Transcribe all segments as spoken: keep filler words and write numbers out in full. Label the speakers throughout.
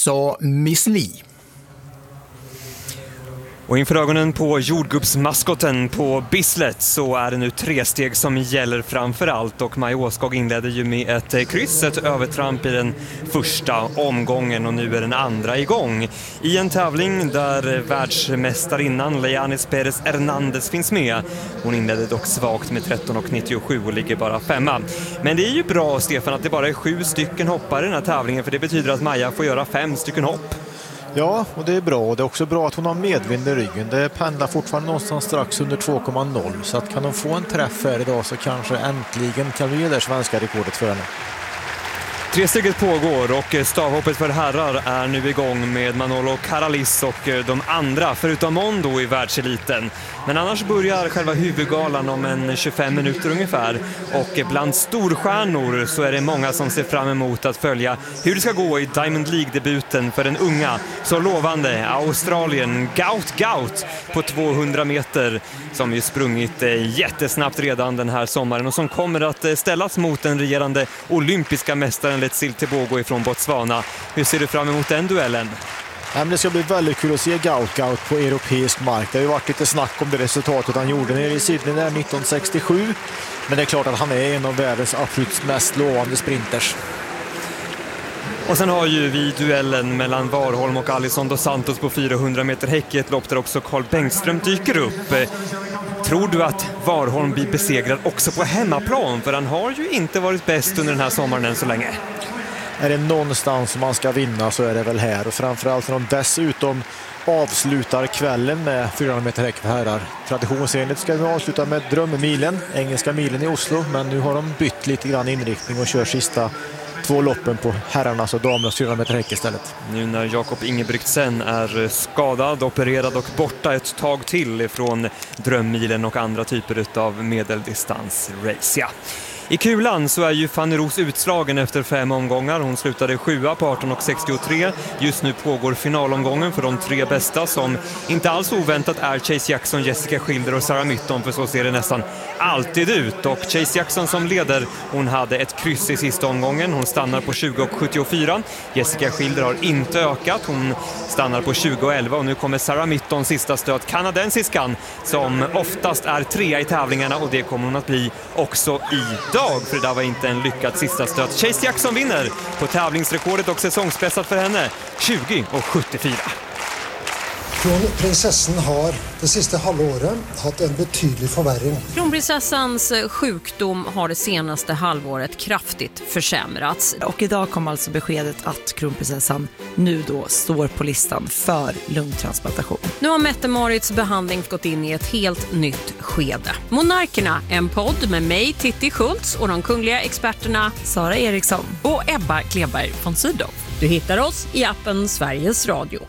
Speaker 1: sa Miss Li.
Speaker 2: Och inför ögonen på jordgubbsmaskotten på Bislett så är det nu tre steg som gäller framför allt, och Maja Åskog inledde ju med ett kryss, ett övertramp i den första omgången, och nu är den andra igång i en tävling där världsmästarinnan Leanis Perez Hernandez finns med. Hon inledde dock svagt med tretton och nittiosju och ligger bara femma. Men det är ju bra, Stefan, att det bara är sju stycken hoppare i den här tävlingen, för det betyder att Maja får göra fem stycken hopp.
Speaker 3: Ja, och det är bra. Och det är också bra att hon har medvind i ryggen. Det pendlar fortfarande någonstans strax under två komma noll. Så att kan hon få en träff här idag så kanske äntligen kan vi ge det svenska rekordet för henne.
Speaker 2: Tresteget pågår och stavhoppet för herrar är nu igång med Manolo Caralis och de andra förutom Mondo i världseliten. Men annars börjar själva huvudgalan om en tjugofem minuter ungefär, och bland storstjärnor så är det många som ser fram emot att följa hur det ska gå i Diamond League-debuten för den unga, så lovande Australien Gaut Gaut på tvåhundra meter, som ju sprungit jättesnabbt redan den här sommaren och som kommer att ställas mot den regerande olympiska mästaren Letsil Tebogo ifrån Botswana. Hur ser du fram emot den duellen?
Speaker 3: Det ska bli väldigt kul att se Gaut Gaut på europeisk mark. Det har ju varit lite snack om det resultatet han gjorde nere i Sydney där nitton sextiosju. Men det är klart att han är en av världens absolut mest lovande sprinters.
Speaker 2: Och sen har ju vi duellen mellan Warholm och Alisson dos Santos på fyrahundra meter häck, ett lopp där också Carl Bengström dyker upp. Tror du att Warholm blir besegrad också på hemmaplan? För han har ju inte varit bäst under den här sommaren än så länge.
Speaker 3: Är det någonstans som man ska vinna så är det väl här. Och framförallt när de dessutom avslutar kvällen med fyrahundra meter häck för herrar. Traditionsenligt ska vi avsluta med drömmilen, engelska milen i Oslo. Men nu har de bytt lite grann inriktning och kör sista två loppen på herrarnas och damernas fyrahundra meter häck istället.
Speaker 2: Nu när Jakob Ingebrigtsen är skadad, opererad och borta ett tag till från drömmilen och andra typer av medeldistansrace. Ja. I kulan så är ju Fanny Roos utslagen efter fem omgångar. Hon slutade sjua på arton och sextiotre. Just nu pågår finalomgången för de tre bästa, som inte alls oväntat är Chase Jackson, Jessica Schilder och Sarah Mytton, för så ser det nästan alltid ut. Och Chase Jackson som leder, hon hade ett kryss i sista omgången. Hon stannar på tjugo och sjuttiofyra. Jessica Schilder har inte ökat. Hon stannar på tjugo och elva, och nu kommer Sarah Mytton sista stöt, kanadensiskan, som oftast är trea i tävlingarna, och det kommer hon att bli också idag. För det där var inte en lyckad sista stöt. Chase Jackson vinner på tävlingsrekordet och säsongsbästat för henne, tjugo och sjuttiofyra.
Speaker 4: Kronprinsessan har det sista halvåret haft en betydlig förvärring.
Speaker 5: Kronprinsessans sjukdom har det senaste halvåret kraftigt försämrats.
Speaker 6: Och idag kom alltså beskedet att kronprinsessan nu då står på listan för lungtransplantation.
Speaker 5: Nu har Mette-Marits behandling gått in i ett helt nytt skede. Monarkerna, en podd med mig, Titti Schultz, och de kungliga experterna
Speaker 6: Sara Eriksson
Speaker 5: och Ebba Kleberg von Sydow. Du hittar oss i appen Sveriges Radio.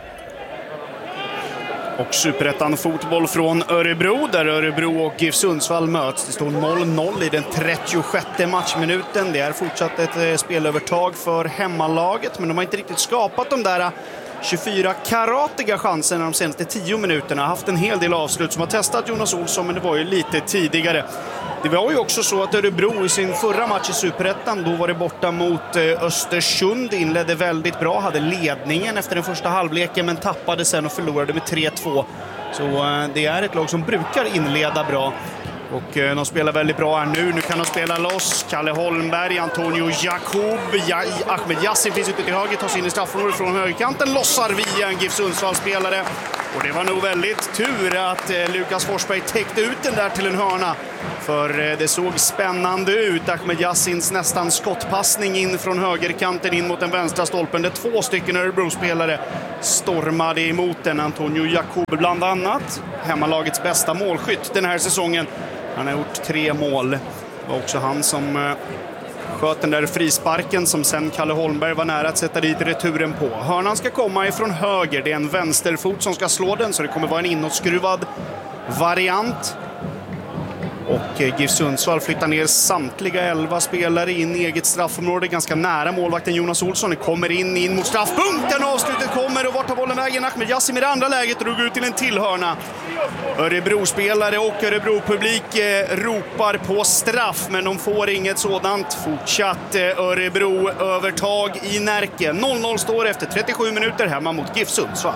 Speaker 7: Och Superettan fotboll från Örebro, där Örebro och GIF Sundsvall möts. Det står noll noll i den trettiosjätte matchminuten. Det är fortsatt ett spelövertag för hemmalaget, men de har inte riktigt skapat de där tjugofyra karatiga chanserna de senaste tio minuterna. Haft en hel del avslut som har testat Jonas Olsson, men det var ju lite tidigare. Det var ju också så att Örebro i sin förra match i Superettan, då var det borta mot Östersund, inledde väldigt bra, hade ledningen efter den första halvleken, men tappade sen och förlorade med tre två. Så det är ett lag som brukar inleda bra. Och de spelar väldigt bra här nu. Nu kan de spela loss. Kalle Holmberg, Antonio Jakob, ja, Ahmed Yassin finns ute till höger, tar sig in i straffområdet från högerkanten, lossar via en GIF Sundsvall-spelare. Och det var nog väldigt tur att eh, Lukas Forsberg täckte ut den där till en hörna. För eh, det såg spännande ut. Ahmed Yassins nästan skottpassning in från högerkanten in mot den vänstra stolpen. Det två stycken Örebro-spelare stormade emot den. Antonio Jakob bland annat, hemmalagets bästa målskytt den här säsongen. Han har gjort tre mål. Det var också han som eh, sköt den där frisparken som sen Kalle Holmberg var nära att sätta dit returen på. Hörnan ska komma ifrån höger. Det är en vänsterfot som ska slå den, så det kommer vara en inåtskruvad variant. Och GIF Sundsvall flyttar ner samtliga elva spelare in i eget straffområde, ganska nära målvakten Jonas Olsson. Det kommer in, in mot straffpunkten, avslutet kommer och vart tar bollen vägen? Ahmed Yassim i det andra läget drog ut till en tillhörna. Örebro-spelare och Örebro-publik eh, ropar på straff, men de får inget sådant. Fortsatt eh, Örebro-övertag i Närke. noll noll står efter trettiosju minuter hemma mot GIF Sundsvall.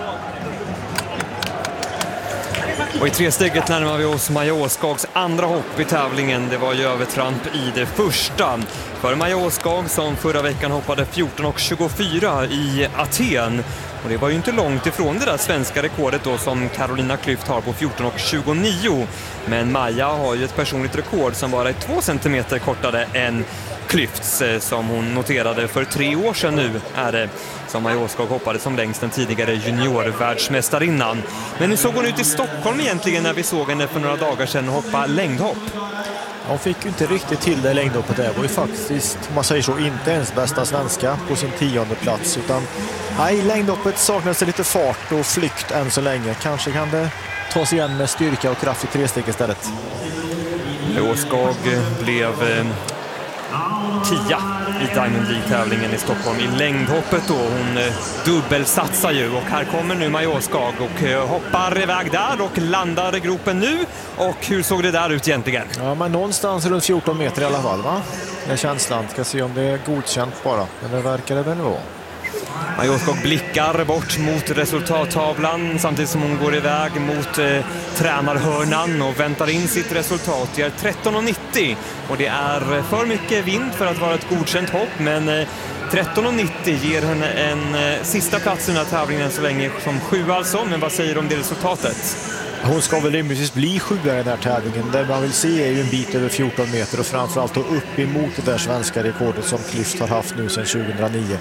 Speaker 2: Och i tresteget närmar vi oss Majorskags andra hopp i tävlingen. Det var ju övertramp i det första. För Majorskag som förra veckan hoppade fjorton och tjugofyra i Aten. Och det var ju inte långt ifrån det där svenska rekordet då som Carolina Klüft har på fjorton och tjugonio. Men Maja har ju ett personligt rekord som bara är två centimeter kortare än Klyfts, som hon noterade för tre år sedan nu är det som Majorskag hoppade som längst den tidigare juniorvärldsmästarinnan. Men nu såg hon ut i Stockholm egentligen när vi såg henne för några dagar sedan hoppa längdhopp.
Speaker 3: Hon fick ju inte riktigt till det längdhoppet. Det var ju faktiskt, om man säger så, inte ens bästa svenska på sin tionde plats. Utan nej, längdhoppet saknades lite fart och flykt än så länge. Kanske kan det tas igen med styrka och kraft i tresteg istället.
Speaker 2: Majorskag blev eh, tia i Diamond League-tävlingen i Stockholm i längdhoppet då. Hon eh, dubbelsatsar ju och här kommer nu Majorskag och eh, hoppar iväg där och landar i gropen nu. Och hur såg det där ut egentligen?
Speaker 3: Ja, men någonstans runt fjorton meter i alla fall, va? Det är känslan. Ska se om det är godkänt bara. Men det verkar det väl vara.
Speaker 2: Majorskag blickar bort mot resultattavlan samtidigt som hon går iväg mot eh, tränarhörnan och väntar in sitt resultat. Det är tretton och nittio och det är för mycket vind för att vara ett godkänt hopp, men eh, tretton och nittio ger henne en eh, sista plats i den här tävlingen så länge som sju alltså. Men vad säger du om det resultatet?
Speaker 3: Hon ska väl rimligtvis bli sjua i den här tävlingen. Det man vill se är ju en bit över fjorton meter och framförallt då upp emot det där svenska rekordet som Klüft har haft nu sedan tjugohundranio.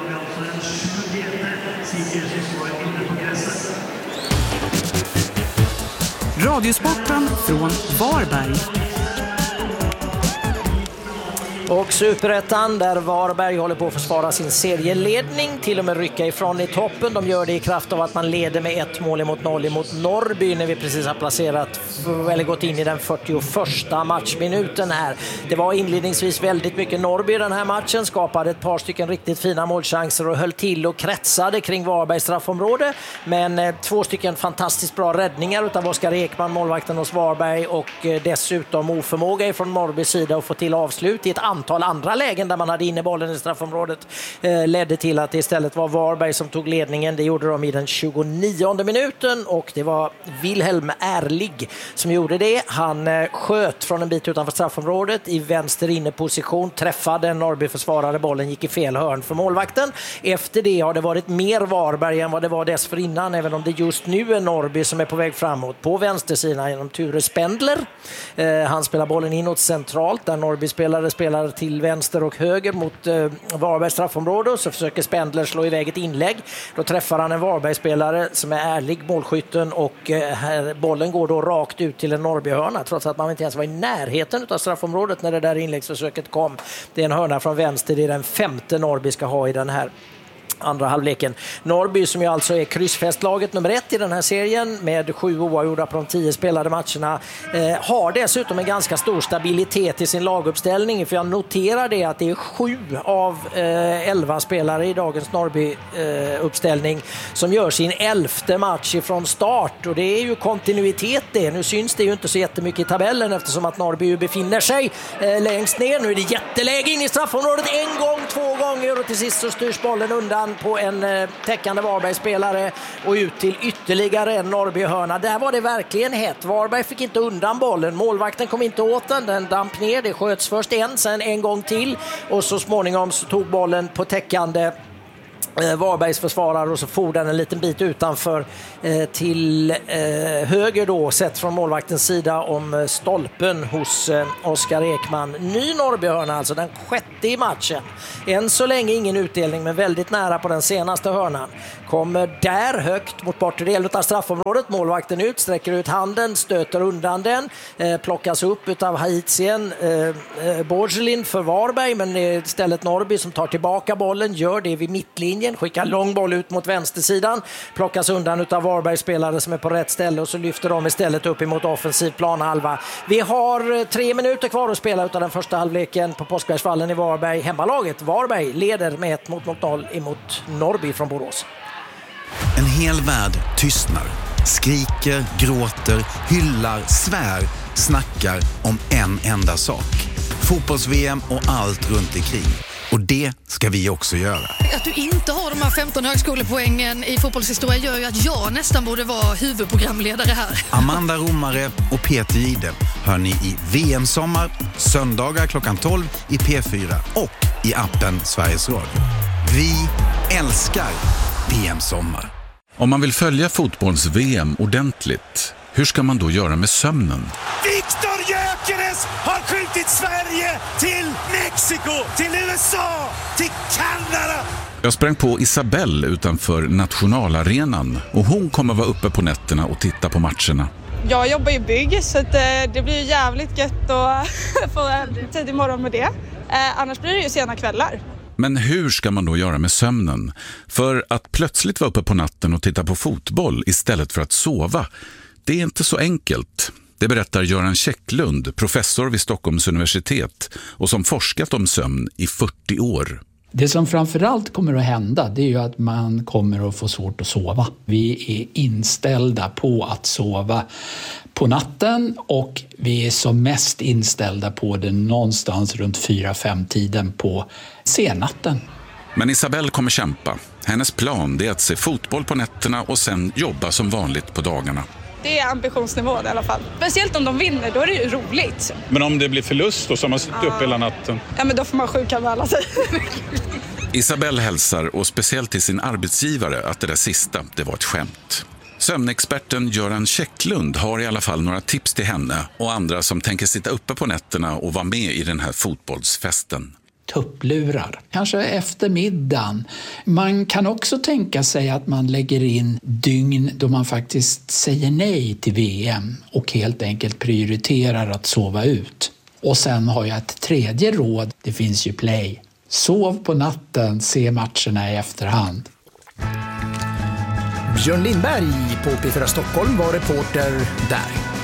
Speaker 1: Radiosporten från Varberg.
Speaker 8: Och Superettan där Varberg håller på att försvara sin serieledning, till och med rycka ifrån i toppen. De gör det i kraft av att man leder med ett mål mot noll emot Norrby när vi precis har placerat eller gått in i den fyrtioförsta matchminuten här. Det var inledningsvis väldigt mycket Norrby i den här matchen, skapade ett par stycken riktigt fina målchanser och höll till och kretsade kring Varbergs straffområde, men eh, två stycken fantastiskt bra räddningar utav Oskar Ekman, målvakten hos Varberg, och eh, dessutom oförmåga från Norrbys sida att få till avslut i ett antal andra lägen där man hade inne bollen i straffområdet eh, ledde till att det istället var Varberg som tog ledningen. Det gjorde de i den tjugonionde minuten och det var Wilhelm Ärlig som gjorde det. Han eh, sköt från en bit utanför straffområdet i vänster inneposition, träffade en Norrby-försvarare, bollen gick i fel hörn för målvakten. Efter det har det varit mer Varberg än vad det var dessförinnan, även om det just nu är Norrby som är på väg framåt. På vänstersidan genom Ture Spendler. Eh, han spelar bollen inåt centralt där Norrby-spelare spelar till vänster och höger mot eh, Varbergs straffområde, och så försöker Spendler slå iväg ett inlägg. Då träffar han en Varbergsspelare som är ärlig, målskytten, och eh, här, bollen går då rakt ut till en Norrbyhörna trots att man inte ens var i närheten av straffområdet när det där inläggsförsöket kom. Det är en hörna från vänster, det är den femte Norrby ska ha i den här andra halvleken. Norrby som ju alltså är kryssfästlaget nummer ett i den här serien med sju oavgjorda på de tio spelade matcherna, eh, har dessutom en ganska stor stabilitet i sin laguppställning, för jag noterar det att det är sju av eh, elva spelare i dagens Norrby eh, uppställning som gör sin elfte match ifrån start, och det är ju kontinuitet det. Nu syns det ju inte så jättemycket i tabellen eftersom att Norrby ju befinner sig eh, längst ner. Nu är det jätteläge in i straffområdet en gång, två gånger, och till sist så styrs bollen undan på en eh, täckande Varbergsspelare och ut till ytterligare en Norrbyhörna. Där var det verkligen hett. Varberg fick inte undan bollen. Målvakten kom inte åt den. Den damp ner. Det sköts först en, sen en gång till. Och så småningom så tog bollen på täckande Varbergs försvarare och så for den en liten bit utanför eh, till eh, höger då, sett från målvaktens sida om eh, stolpen hos eh, Oskar Ekman. Ny Norrbyhörna, alltså den sjätte i matchen. Än så länge ingen utdelning, men väldigt nära på den senaste hörnan. Kommer där högt mot bortre del av straffområdet. Målvakten ut, sträcker ut handen, stöter undan den. Eh, plockas upp av Haitien eh, eh, Borgelin för Varberg, men det är istället Norrby som tar tillbaka bollen, gör det vid mittlinjen. sargen, skickar lång boll ut mot vänstersidan, plockas undan av Varbergs spelare som är på rätt ställe och så lyfter de istället upp emot offensiv planhalva. Vi har tre minuter kvar att spela utav den första halvleken på Påskbergsvallen i Varberg. Hemmalaget Varberg leder med ett mot noll emot Norrby från Borås.
Speaker 9: En hel värld tystnar, skriker, gråter, hyllar, svär, snackar om en enda sak. Fotbolls-V M och allt runt omkring. Och det ska vi också göra.
Speaker 10: Att du inte har de här femton högskolepoängen i fotbollshistoria gör ju att jag nästan borde vara huvudprogramledare här.
Speaker 9: Amanda Romare och Peter Gide hör ni i V M-sommar, söndagar klockan tolv i P fyra och i appen Sveriges Radio. Vi älskar V M-sommar.
Speaker 11: Om man vill följa fotbolls-V M ordentligt, hur ska man då göra med sömnen?
Speaker 12: Viktor Gyökeres har skjutit Sverige till Mexiko, till U S A, till Kanada.
Speaker 11: Jag sprang på Isabelle utanför nationalarenan och hon kommer vara uppe på nätterna och titta på matcherna.
Speaker 13: Jag jobbar i bygg så att det blir jävligt gött att få en tid imorgon med det. Annars blir det ju sena kvällar.
Speaker 11: Men hur ska man då göra med sömnen? För att plötsligt vara uppe på natten och titta på fotboll istället för att sova, det är inte så enkelt. Det berättar Göran Käcklund, professor vid Stockholms universitet och som forskat om sömn i fyrtio år.
Speaker 14: Det som framförallt kommer att hända, det är ju att man kommer att få svårt att sova. Vi är inställda på att sova på natten och vi är som mest inställda på det någonstans runt fyra fem tiden på senatten.
Speaker 11: Men Isabelle kommer kämpa. Hennes plan är att se fotboll på nätterna och sen jobba som vanligt på dagarna.
Speaker 13: Det är ambitionsnivån i alla fall. Speciellt om de vinner, då är det ju roligt.
Speaker 15: Men om det blir förlust och så har man suttit upp hela natten?
Speaker 13: Ja, men då får man sjukanmäla sig.
Speaker 11: Isabelle hälsar och speciellt till sin arbetsgivare att det där sista, det var ett skämt. Sömnexperten Göran Käcklund har i alla fall några tips till henne och andra som tänker sitta uppe på nätterna och vara med i den här fotbollsfesten.
Speaker 14: Tupplurar, kanske efter middagen. Man kan också tänka sig att man lägger in dygn då man faktiskt säger nej till V M och helt enkelt prioriterar att sova ut. Och sen har jag ett tredje råd, det finns ju Play. Sov på natten, se matcherna i efterhand.
Speaker 16: Björn Lindberg på P fyra Stockholm var reporter där.